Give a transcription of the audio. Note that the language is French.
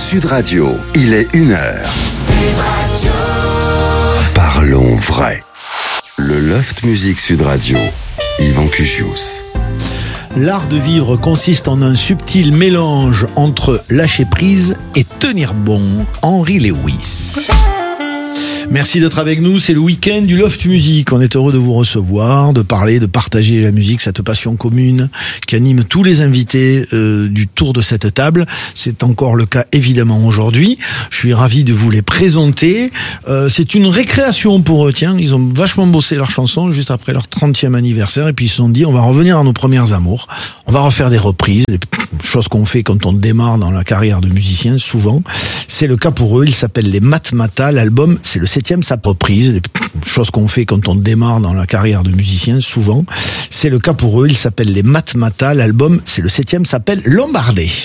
Sud Radio, il est 1h. Sud Radio. Parlons vrai. Le Loft Music Sud Radio, Yvan Cugius. L'art de vivre consiste en un subtil mélange entre lâcher prise et tenir bon. Henry Lewis. Merci d'être avec nous, c'est le week-end du Loft Music. On est heureux de vous recevoir, de parler, de partager la musique, cette passion commune qui anime tous les invités du tour de cette table. C'est encore le cas évidemment aujourd'hui. Je suis ravi de vous les présenter. C'est une récréation pour eux. Tiens, ils ont vachement bossé leur chanson juste après leur 30e anniversaire et puis ils se sont dit on va revenir à nos premières amours. On va refaire des reprises, des choses qu'on fait quand on démarre dans la carrière de musicien souvent. C'est le cas pour eux, ils s'appellent les Matmata. L'album, c'est le 7e, sa reprise, des choses qu'on fait quand on démarre dans la carrière de musicien souvent. C'est le cas pour eux, ils s'appellent les Matmata. L'album, c'est le 7e, s'appelle Lombardé.